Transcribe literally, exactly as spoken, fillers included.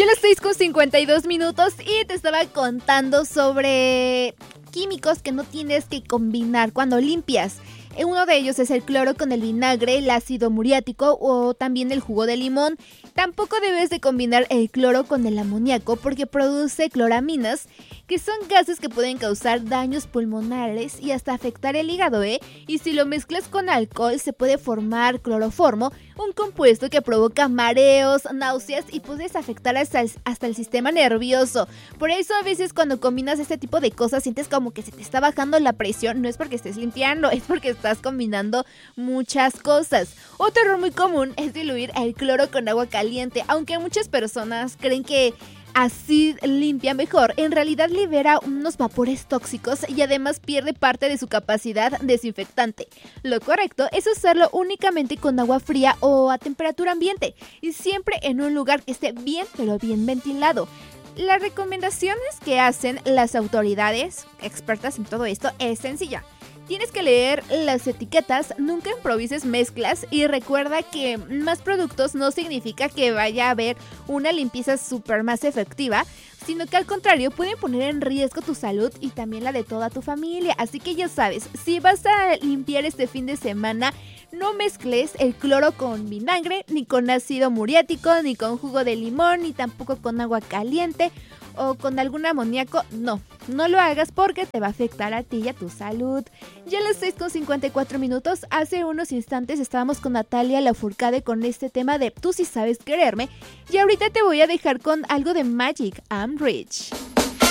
las seis con cincuenta y dos minutos y te estaba contando sobre químicos que no tienes que combinar cuando limpias. Uno de ellos es el cloro con el vinagre, el ácido muriático o también el jugo de limón. Tampoco debes de combinar el cloro con el amoníaco porque produce cloraminas, que son gases que pueden causar daños pulmonares y hasta afectar el hígado, ¿eh? Y si lo mezclas con alcohol se puede formar cloroformo, un compuesto que provoca mareos, náuseas y puedes afectar hasta el, hasta el sistema nervioso. Por eso a veces cuando combinas este tipo de cosas sientes como que se te está bajando la presión. No es porque estés limpiando, es porque estás combinando muchas cosas. Otro error muy común es diluir el cloro con agua caliente, aunque muchas personas creen que así limpia mejor. En realidad libera unos vapores tóxicos y además pierde parte de su capacidad desinfectante. Lo correcto es usarlo únicamente con agua fría o a temperatura ambiente y siempre en un lugar que esté bien pero bien ventilado. Las recomendaciones que hacen las autoridades expertas en todo esto es sencilla. Tienes que leer las etiquetas, nunca improvises mezclas y recuerda que más productos no significa que vaya a haber una limpieza súper más efectiva, sino que al contrario pueden poner en riesgo tu salud y también la de toda tu familia. Así que ya sabes, si vas a limpiar este fin de semana, no mezcles el cloro con vinagre, ni con ácido muriático, ni con jugo de limón, ni tampoco con agua caliente o con algún amoníaco. No, no lo hagas porque te va a afectar a ti y a tu salud. Ya a las seis con cincuenta y cuatro minutos, hace unos instantes estábamos con Natalia Lafourcade con este tema de Tú sí sabes quererme. Y ahorita te voy a dejar con algo de Magic, I'm Rich.